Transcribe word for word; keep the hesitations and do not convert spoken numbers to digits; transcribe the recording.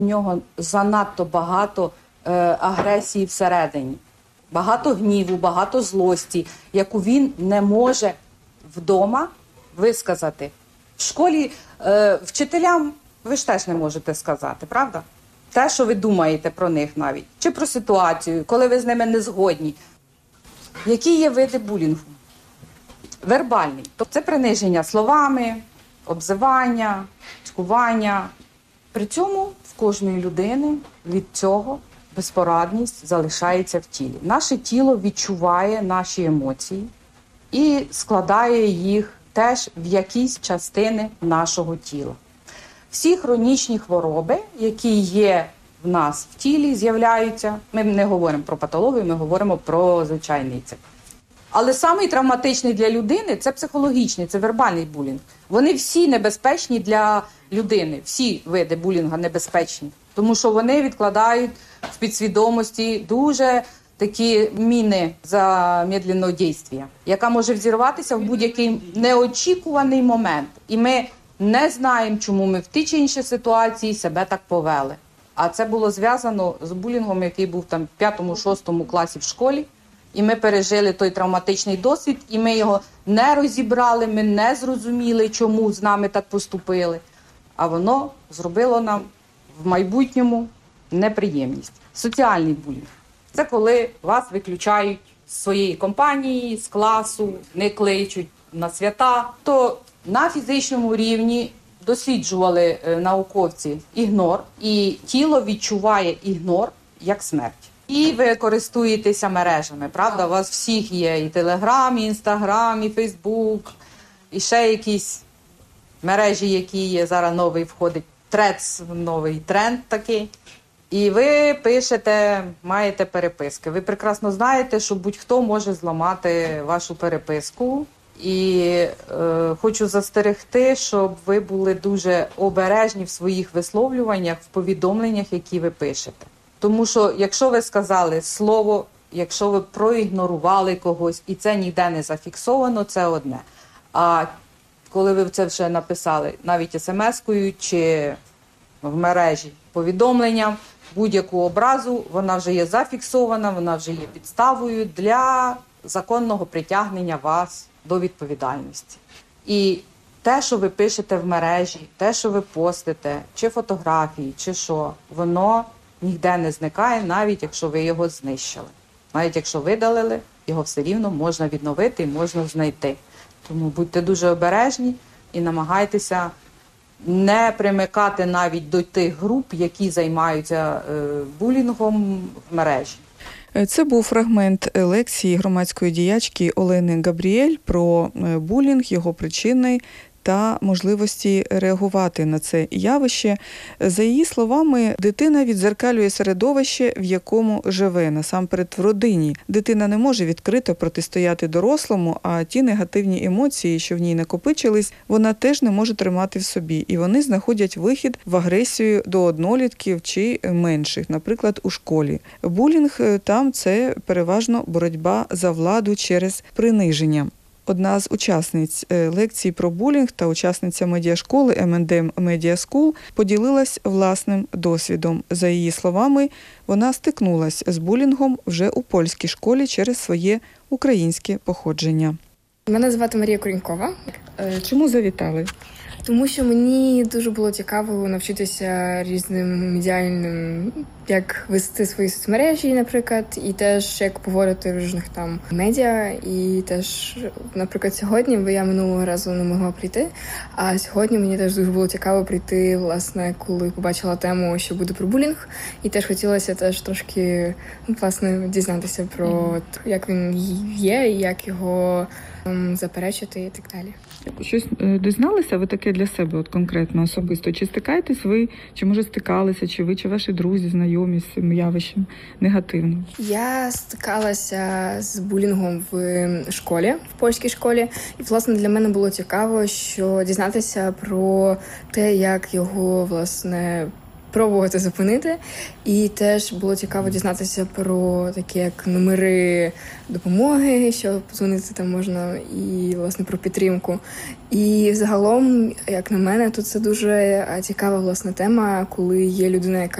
У нього занадто багато е, агресії всередині, багато гніву, багато злості, яку він не може вдома висказати. В школі е, вчителям ви ж теж не можете сказати, правда? Те, що ви думаєте про них навіть, чи про ситуацію, коли ви з ними не згодні. Які є види булінгу? Вербальний. Тобто це приниження словами, обзивання, цькування. При цьому в кожної людини від цього безпорадність залишається в тілі. Наше тіло відчуває наші емоції і складає їх теж в якісь частини нашого тіла. Всі хронічні хвороби, які є в нас в тілі, з'являються, ми не говоримо про патологію, ми говоримо про звичайний цикл. Але самий травматичний для людини – це психологічний, це вербальний булінг. Вони всі небезпечні для людини, всі види булінга небезпечні, тому що вони відкладають в підсвідомості дуже такі міни замедленого дійства, яка може взірватися в будь-який неочікуваний момент. І ми не знаємо, чому ми в тій чи іншій ситуації себе так повели. А це було зв'язано з булінгом, який був там в п'ятому-шостому класі в школі. І ми пережили той травматичний досвід, і ми його не розібрали, ми не зрозуміли, чому з нами так поступили. А воно зробило нам в майбутньому неприємність. Соціальний булінг – це коли вас виключають з своєї компанії, з класу, не кличуть на свята. То на фізичному рівні досліджували науковці ігнор, і тіло відчуває ігнор як смерть. І ви користуєтеся мережами, правда? У вас всіх є і Телеграм, і Інстаграм, і Фейсбук, і ще якісь мережі, які є. Зараз новий входить трец, новий тренд такий. І ви пишете, маєте переписки. Ви прекрасно знаєте, що будь-хто може зламати вашу переписку. І е, хочу застерегти, щоб ви були дуже обережні в своїх висловлюваннях, в повідомленнях, які ви пишете. Тому що, якщо ви сказали слово, якщо ви проігнорували когось, і це ніде не зафіксовано, це одне. А коли ви це вже написали навіть смс-кою чи в мережі повідомленням, будь-яку образу, вона вже є зафіксована, вона вже є підставою для законного притягнення вас до відповідальності. І те, що ви пишете в мережі, те, що ви постите, чи фотографії, чи що, воно ніде не зникає, навіть якщо ви його знищили. Навіть якщо видалили, його все рівно можна відновити і можна знайти. Тому будьте дуже обережні і намагайтеся не примикати навіть до тих груп, які займаються е, булінгом в мережі. Це був фрагмент лекції громадської діячки Олени Габріель про булінг, його причини та можливості реагувати на це явище. За її словами, дитина віддзеркалює середовище, в якому живе, насамперед в родині. Дитина не може відкрито протистояти дорослому, а ті негативні емоції, що в ній накопичились, вона теж не може тримати в собі. І вони знаходять вихід в агресію до однолітків чи менших, наприклад, у школі. Булінг там – це переважно боротьба за владу через приниження. Одна з учасниць лекції про булінг та учасниця медіашколи ем енд ем Media School поділилась власним досвідом. За її словами, вона стикнулась з булінгом вже у польській школі через своє українське походження. Мене звати Марія Корінькова. Чому завітали? Тому що мені дуже було цікаво навчитися різним медіальним, як вести свої соцмережі, наприклад, і теж як поводити в різних там медіа. І теж, наприклад, сьогодні, бо я минулого разу не могла прийти, а сьогодні мені теж дуже було цікаво прийти, власне, коли побачила тему, що буде про булінг, і теж хотілося теж трошки, власне, дізнатися про mm-hmm. як він є, і як його um, заперечити і так далі. Щось дізналися ви таке для себе от конкретно, особисто? Чи стикаєтесь ви, чи може стикалися, чи ви, чи ваші друзі, знайомі з цим явищем негативно? Я стикалася з булінгом в школі, в польській школі. І, власне, для мене було цікаво, що дізнатися про те, як його, власне, пробувати зупинити. І теж було цікаво дізнатися про такі як номери допомоги, що подзвонити там можна, і власне про підтримку. І загалом, як на мене, тут це дуже цікава власне тема, коли є людина, яка